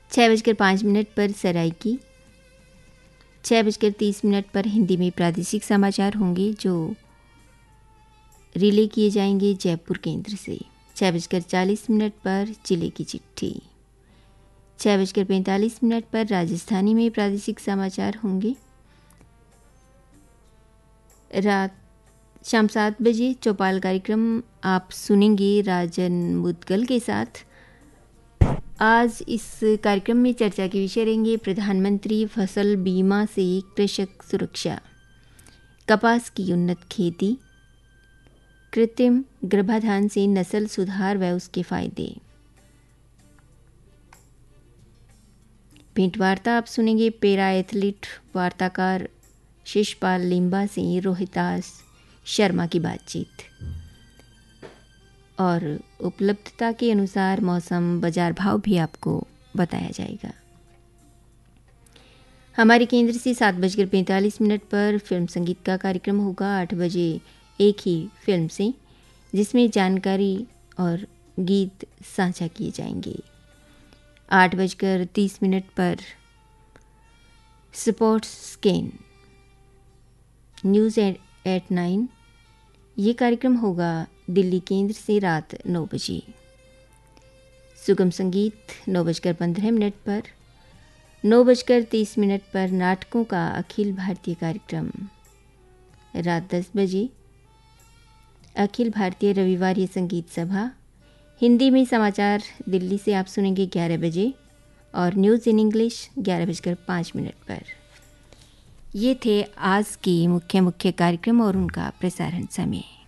6:05 पर सराइकी, 6:30 पर हिंदी में प्रादेशिक समाचार होंगे जो रिले किए जाएंगे जयपुर केंद्र से। 6:40 पर जिले की चिट्ठी, 6:45 पर राजस्थानी में प्रादेशिक समाचार होंगे। शाम 7 बजे चौपाल कार्यक्रम आप सुनेंगे राजन मुदगल के साथ। आज इस कार्यक्रम में चर्चा के विषय रहेंगे प्रधानमंत्री फसल बीमा से कृषक सुरक्षा, कपास की उन्नत खेती, कृत्रिम गर्भाधान से नस्ल सुधार व उसके फायदे। भेंट वार्ता आप सुनेंगे पैरा एथलीट वार्ताकार शिषपाल लिम्बा से रोहितास शर्मा की बातचीत, और उपलब्धता के अनुसार मौसम बाजार भाव भी आपको बताया जाएगा। हमारे केंद्र से 7:45 पर फिल्म संगीत का कार्यक्रम होगा। 8 बजे एक ही फिल्म से, जिसमें जानकारी और गीत साझा किए जाएंगे। 8:30 पर स्पोर्ट्स स्कैन, न्यूज़ एट 9, ये कार्यक्रम होगा दिल्ली केंद्र से रात 9 बजे। सुगम संगीत 9:15 पर, 9:30 पर नाटकों का अखिल भारतीय कार्यक्रम। रात 10 बजे अखिल भारतीय रविवारीय संगीत सभा, हिंदी में समाचार दिल्ली से आप सुनेंगे 11 बजे, और न्यूज़ इन इंग्लिश 11:05 पर। ये थे आज के मुख्य कार्यक्रम और उनका प्रसारण समय।